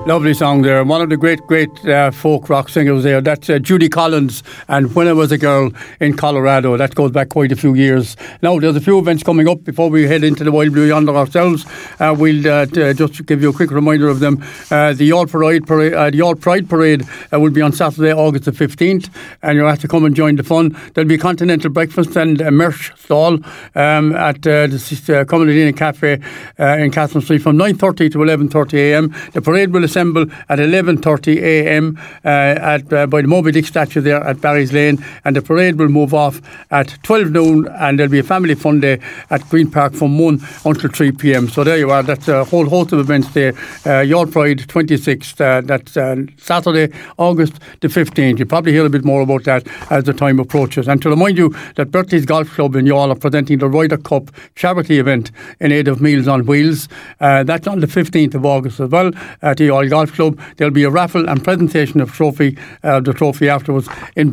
Lovely song there. One of the great folk rock singers there. That's Judy Collins and When I Was a Girl in Colorado. That goes back quite a few years. Now, there's a few events coming up before we head into the Wild Blue Yonder ourselves. We'll just give you a quick reminder of them. The All Pride Parade will be on Saturday, August the 15th, and you'll have to come and join the fun. There'll be a continental breakfast and a merch stall at the Commonwealth Cafe in Catherine Street from 9:30 to 11:30 a.m. The parade will assemble at 11:30 a.m. By the Moby Dick statue there at Barry's Lane, and the parade will move off at 12 noon, and there'll be a family fun day at Green Park from 1 until 3 p.m. So there you are. That's a whole host of events there. Your Pride 26th, that's Saturday, August the 15th. You'll probably hear a bit more about that as the time approaches. And to remind you that Bertie's Golf Club in Youghal are presenting the Ryder Cup charity event in aid of Meals on Wheels. That's on the 15th of August as well at the Youghal Golf Club. There'll be a raffle and presentation of the trophy afterwards in